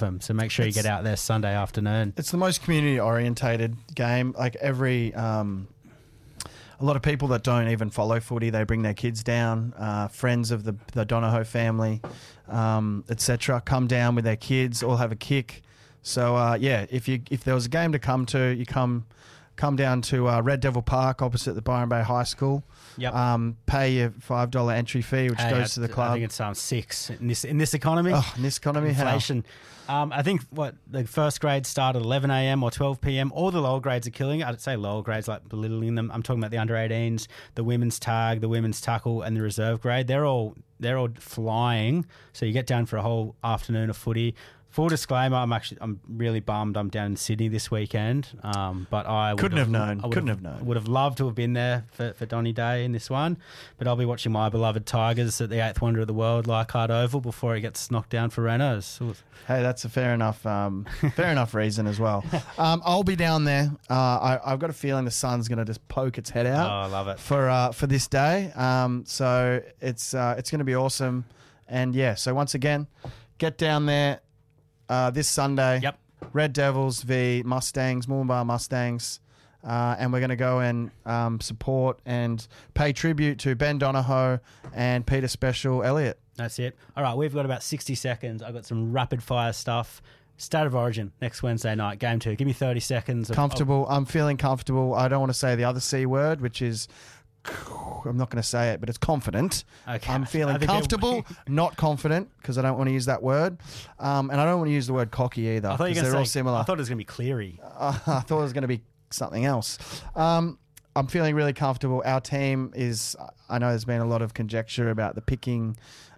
them. So make sure you get out there Sunday afternoon. It's the most community-orientated game. Like a lot of people that don't even follow footy, they bring their kids down, friends of the Donohoe family, etc. Come down with their kids, all have a kick. So, if there was a game to come to, you come down to Red Devil Park opposite the Byron Bay High School. Yep. Pay your $5 entry fee, which goes to the club. I think it's $6 in this economy. Oh, in this economy, inflation. I think the first grade start at 11 a.m. or 12 p.m. All the lower grades are killing it. I'd say lower grades, like belittling them. I'm talking about the under 18s, the women's tag, the women's tackle, and the reserve grade. They're all flying. So you get down for a whole afternoon of footy. Full disclaimer, I'm really bummed I'm down in Sydney this weekend. But I couldn't have known. Would have loved to have been there for Donny Day in this one. But I'll be watching my beloved Tigers at the 8th wonder of the world, Leichhardt Oval, before it gets knocked down for Renos. Hey, that's a fair enough reason as well. I'll be down there. I've got a feeling the sun's going to just poke its head out. Oh, I love it for this day. So it's going to be awesome. And yeah, so once again, get down there. This Sunday, yep. Red Devils v Mustangs, Moomba Mustangs, and we're going to go and support and pay tribute to Ben Donohoe and Peter Special Elliott. That's it. All right, we've got about 60 seconds. I've got some rapid fire stuff. State of Origin next Wednesday night, game 2. Give me 30 seconds. Comfortable. I'm feeling comfortable. I don't want to say the other C word, which is... I'm not going to say it, but it's confident. Okay. I'm feeling comfortable, not confident, because I don't want to use that word. And I don't want to use the word cocky either, because they're all similar. I thought it was going to be Cleary. I thought it was going to be something else. I'm feeling really comfortable. Our team is... I know there's been a lot of conjecture about the picking,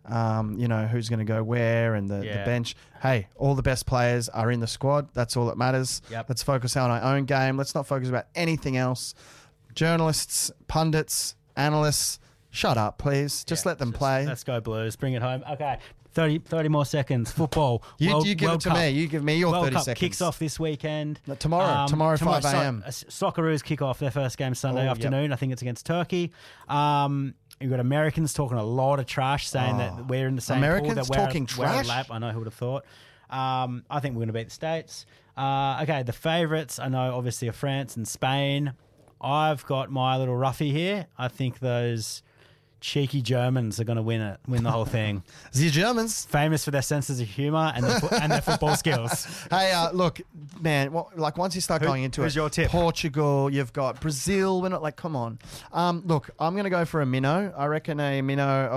who's going to go where and the bench. Hey, all the best players are in the squad. That's all that matters. Yep. Let's focus on our own game. Let's not focus about anything else. Journalists, pundits, analysts, shut up, please. Just let them play. Let's go Blues. Bring it home. Okay, 30 more seconds. Football. You give it to me. You give me your World 30 Cup seconds. Kicks off this weekend. No, tomorrow 5 a.m. Socceroos kick off their first game Sunday afternoon. Yep. I think it's against Turkey. You've got Americans talking a lot of trash, saying that we're in the same Americans pool. That talking trash? I know, who would have thought. I think we're going to beat the States. Okay, the favourites, I know, obviously, are France and Spain. I've got my little roughie here. I think those cheeky Germans are going to win the whole thing. The Germans. Famous for their senses of humour and their football skills. Hey, look, man, once you start going into who's your tip? Portugal, you've got Brazil. We're not come on. Look, I'm going to go for a minnow. I reckon a minnow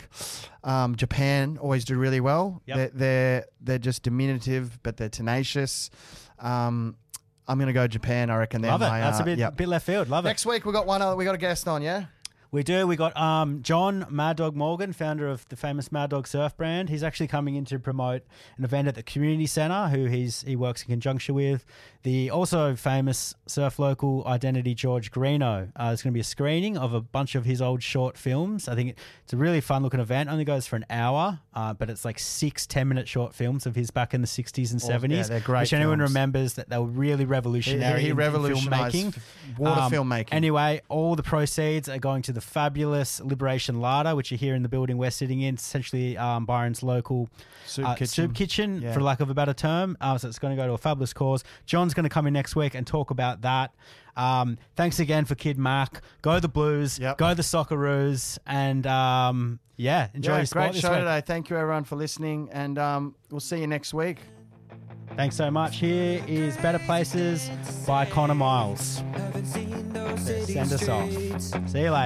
of Japan always do really well. Yep. They're just diminutive, but they're tenacious. I'm going to go Japan. I reckon. Love it. That's a bit left field. Love it. Next week we got a guest on. Yeah. We do. We got John Mad Dog Morgan, founder of the famous Mad Dog Surf brand. He's actually coming in to promote an event at the community centre, who he works in conjunction with. The also famous surf local identity George Greeno. There's going to be a screening of a bunch of his old short films. I think it's a really fun looking event. Only goes for an hour, but it's like 6 10-minute short films of his back in the 60s and 70s. Yeah, they're great. Which anyone remembers that they were really revolutionary. He in revolutionised filmmaking. Water filmmaking. Anyway, all the proceeds are going to the fabulous Liberation Larder, which are here in the building we're sitting in, essentially Byron's local soup kitchen, for lack of a better term. So it's going to go to a fabulous cause. John's going to come in next week and talk about that. Thanks again for Kid Mac. Go the Blues. Yep. Go the Socceroos. And enjoy your sport great this show week. today. Thank you everyone for listening, and we'll see you next week. Thanks so much. Here is Better Places by Connor Miles. Send us off. See you later.